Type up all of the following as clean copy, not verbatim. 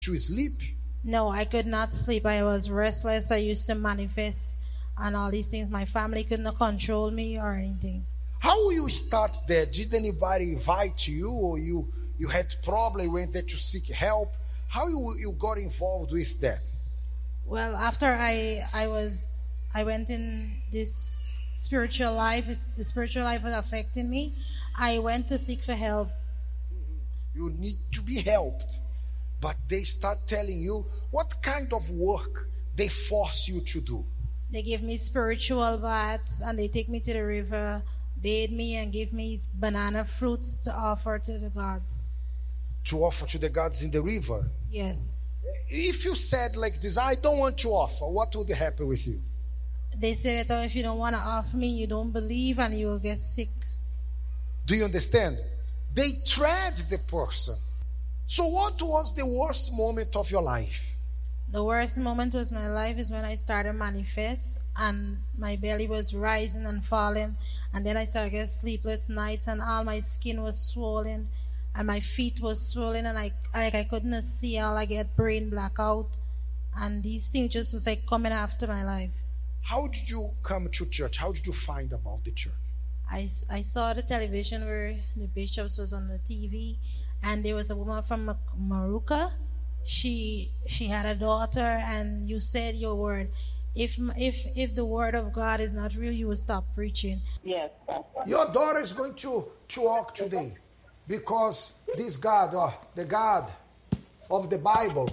To sleep? No, I could not sleep. I was restless. I used to manifest and all these things. My family could not control me or anything. How you start that? Did anybody invite you, or you had problem, you went there to seek help? How you got involved with that? Well, after I went in this spiritual life, the spiritual life was affecting me. I went to seek for help. You need to be helped. But they start telling you what kind of work they force you to do. They give me spiritual baths, and they take me to the river, bathe me, and give me banana fruits to offer to the gods. To offer to the gods in the river? Yes. If you said like this, I don't want to offer, what would happen with you? They say that if you don't want to offer me, you don't believe and you will get sick. Do you understand? They tread the person. So what was the worst moment of your life? The worst moment of my life is when I started manifest and my belly was rising and falling, and then I started getting sleepless nights and all my skin was swollen and my feet was swollen and I couldn't see, all I get brain blackout, and these things just was like coming after my life. How did you come to church? How did you find about the church? I saw the television where the bishops was on the TV, and there was a woman from Maruka. She had a daughter, and you said your word. If the word of God is not real, you will stop preaching. Yes. Your daughter is going to walk today, because this God, the God of the Bible,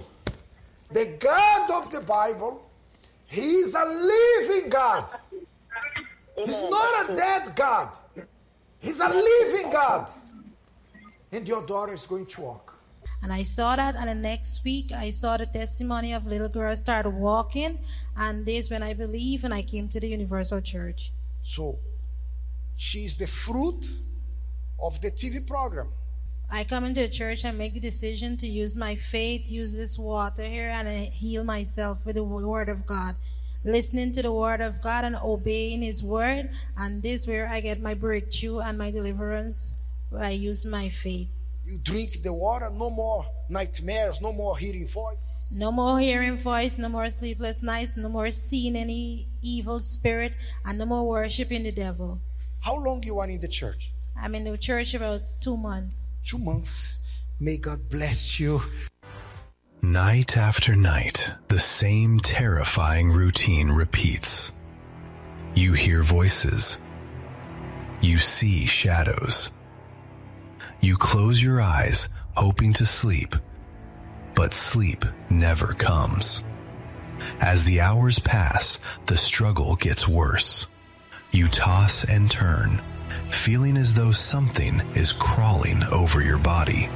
He is a living God. He's not a dead God. He's a living God. And your daughter is going to walk. And I saw that, and the next week I saw the testimony of little girls start walking, and this when I believed and I came to the Universal Church. So, she's the fruit of the TV program. I come into the church and make the decision to use my faith, use this water here, and I heal myself with the word of God. Listening to the word of God and obeying His word, and this is where I get my breakthrough and my deliverance, where I use my faith. You drink the water, no more nightmares, no more hearing voice. No more hearing voice, no more sleepless nights, no more seeing any evil spirit, and no more worshiping the devil. How long you are in the church? I'm in the church about 2 months. 2 months. May God bless you. Night after night, the same terrifying routine repeats. You hear voices. You see shadows. You close your eyes, hoping to sleep, but sleep never comes. As the hours pass, the struggle gets worse. You toss and turn, feeling as though something is crawling over your body.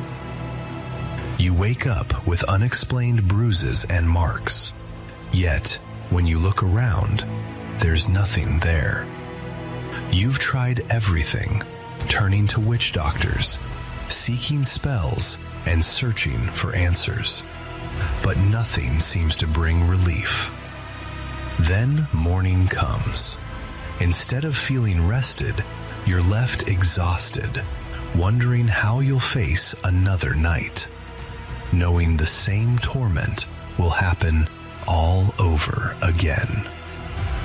You wake up with unexplained bruises and marks. Yet, when you look around, there's nothing there. You've tried everything, turning to witch doctors, seeking spells, and searching for answers. But nothing seems to bring relief. Then morning comes. Instead of feeling rested, you're left exhausted, wondering how you'll face another night, knowing the same torment will happen all over again.